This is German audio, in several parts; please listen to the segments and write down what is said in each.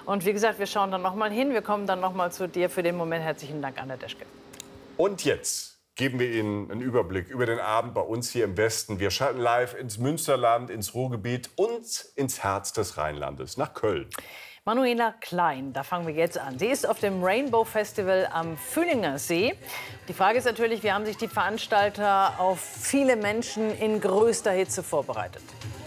Und wie gesagt, wir schauen dann noch mal hin. Wir kommen dann noch mal zu dir. Für den Moment herzlichen Dank, Anna Deschke. Und jetzt geben wir Ihnen einen Überblick über den Abend bei uns hier im Westen. Wir schalten live ins Münsterland, ins Ruhrgebiet und ins Herz des Rheinlandes, nach Köln. Manuela Klein, da fangen wir jetzt an. Sie ist auf dem Rainbow Festival am Fühlinger See. Die Frage ist natürlich, wie haben sich die Veranstalter auf viele Menschen in größter Hitze vorbereitet?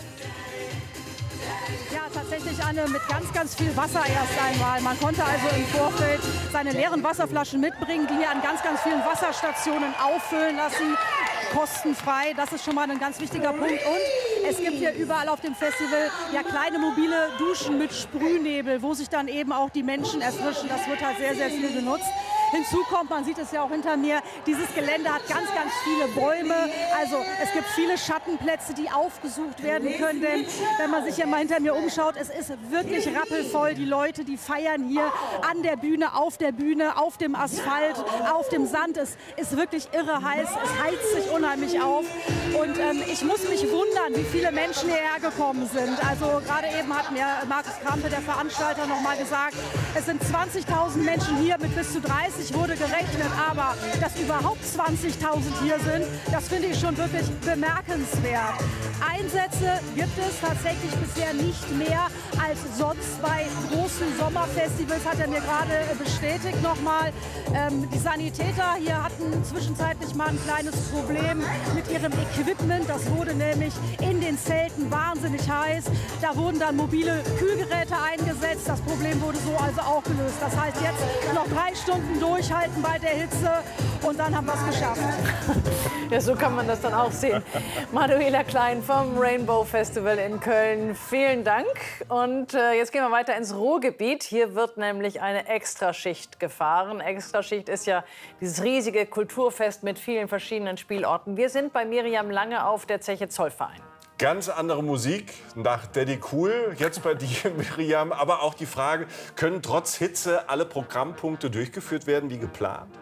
Ja, tatsächlich mit ganz viel Wasser erst einmal. Man konnte also im Vorfeld seine leeren Wasserflaschen mitbringen, die hier an ganz vielen Wasserstationen auffüllen lassen. Kostenfrei, das ist schon mal ein ganz wichtiger Punkt. Und es gibt hier überall auf dem Festival ja kleine mobile Duschen mit Sprühnebel, wo sich dann eben auch die Menschen erfrischen. Das wird halt sehr viel genutzt. Hinzu kommt, man sieht es ja auch hinter mir, dieses Gelände hat ganz viele Bäume. Also es gibt viele Schattenplätze, die aufgesucht werden können. Denn wenn man sich hier mal hinter mir umschaut, es ist wirklich rappelvoll. Die Leute, die feiern hier an der Bühne, auf dem Asphalt, auf dem Sand. Es ist wirklich irre heiß. Es heizt sich unheimlich auf. Und ich muss mich wundern, wie viele Menschen hierher gekommen sind. Also gerade eben hat mir Markus Krampe, der Veranstalter, noch mal gesagt, es sind 20.000 Menschen hier mit bis zu 30 wurde gerechnet, aber dass überhaupt 20.000 hier sind, das finde ich schon wirklich bemerkenswert. Einsätze gibt es tatsächlich bisher nicht mehr als sonst bei großen Sommerfestivals, hat er mir gerade bestätigt nochmal. Die Sanitäter hier hatten zwischenzeitlich mal ein kleines Problem mit ihrem Equipment. Das wurde nämlich in den Zelten wahnsinnig heiß. Da wurden dann mobile Kühlgeräte eingesetzt. Das Problem wurde so also auch gelöst. Das heißt, jetzt noch 3 Stunden durchhalten bei der Hitze und dann haben wir es geschafft. Ja, so kann man das dann auch sehen. Manuela Klein vom Rainbow Festival in Köln, vielen Dank. Und jetzt gehen wir weiter ins Ruhrgebiet. Hier wird nämlich eine Extraschicht gefahren. Extraschicht ist ja dieses riesige Kulturfest mit vielen verschiedenen Spielorten. Wir sind bei Miriam Lange auf der Zeche Zollverein. Ganz andere Musik nach Daddy Cool, jetzt bei dir, Miriam. Aber auch die Frage, können trotz Hitze alle Programmpunkte durchgeführt werden wie geplant?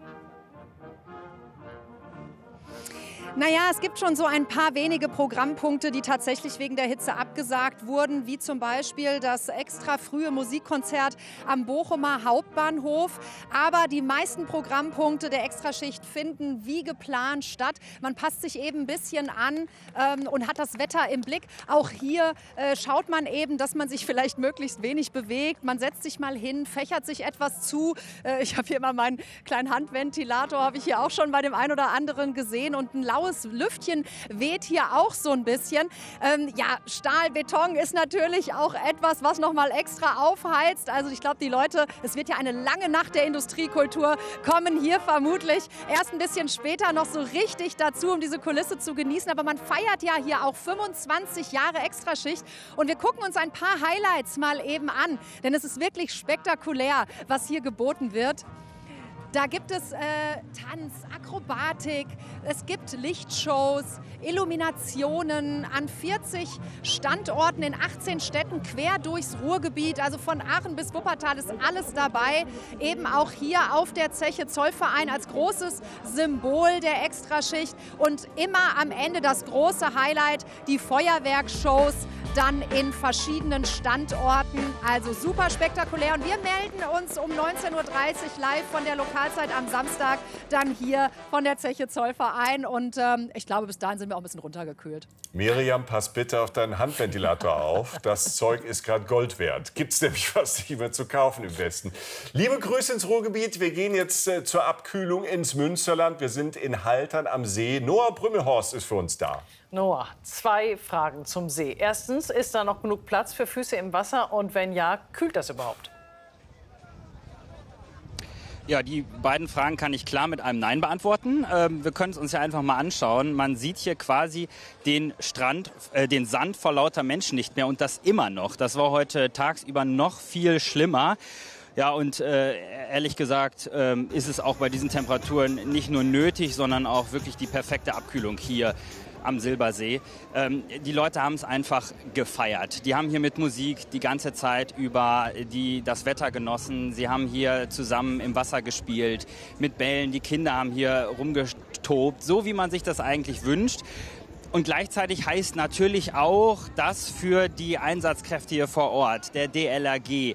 Naja, es gibt schon so ein paar wenige Programmpunkte, die tatsächlich wegen der Hitze abgesagt wurden, wie zum Beispiel das extra frühe Musikkonzert am Bochumer Hauptbahnhof. Aber die meisten Programmpunkte der Extraschicht finden wie geplant statt. Man passt sich eben ein bisschen an und hat das Wetter im Blick. Auch hier schaut man eben, dass man sich vielleicht möglichst wenig bewegt. Man setzt sich mal hin, fächert sich etwas zu. Ich habe hier mal meinen kleinen Handventilator, habe ich hier auch schon bei dem einen oder anderen gesehen. Und ein laues Lüftchen weht hier auch so ein bisschen. Ja, Stahl, Beton ist natürlich auch etwas, was noch mal extra aufheizt. Also ich glaube, die Leute, es wird ja eine lange Nacht der Industriekultur, kommen hier vermutlich erst ein bisschen später noch so richtig dazu, um diese Kulisse zu genießen. Aber man feiert ja hier auch 25 Jahre Extraschicht. Und wir gucken uns ein paar Highlights mal eben an. Denn es ist wirklich spektakulär, was hier geboten wird. Da gibt es Tanz, Akrobatik, es gibt Lichtshows, Illuminationen an 40 Standorten in 18 Städten quer durchs Ruhrgebiet. Also von Aachen bis Wuppertal ist alles dabei. Eben auch hier auf der Zeche Zollverein als großes Symbol der Extraschicht. Und immer am Ende das große Highlight, die Feuerwerkshows dann in verschiedenen Standorten. Also super spektakulär. Und wir melden uns um 19:30 Uhr live von der Lokalzeit am Samstag dann hier von der Zeche Zollverein. Und ich glaube, bis dahin sind wir auch ein bisschen runtergekühlt. Miriam, pass bitte auf deinen Handventilator auf. Das Zeug ist gerade Gold wert. Gibt es nämlich was nicht mehr zu kaufen im Westen. Liebe Grüße ins Ruhrgebiet. Wir gehen jetzt zur Abkühlung ins Münsterland. Wir sind in Haltern am See. Noah Brümmelhorst ist für uns da. Noah, 2 Fragen zum See. Erstens, ist da noch genug Platz für Füße im Wasser? Und wenn ja, kühlt das überhaupt? Ja, die beiden Fragen kann ich klar mit einem Nein beantworten. Wir können es uns ja einfach mal anschauen. Man sieht hier quasi den Strand, den Sand vor lauter Menschen nicht mehr und das immer noch. Das war heute tagsüber noch viel schlimmer. Ja, und ehrlich gesagt ist es auch bei diesen Temperaturen nicht nur nötig, sondern auch wirklich die perfekte Abkühlung hier am Silbersee. Die Leute haben es einfach gefeiert. Die haben hier mit Musik die ganze Zeit über das Wetter genossen. Sie haben hier zusammen im Wasser gespielt, mit Bällen. Die Kinder haben hier rumgetobt, so wie man sich das eigentlich wünscht. Und gleichzeitig heißt natürlich auch, dass für die Einsatzkräfte hier vor Ort, der DLRG,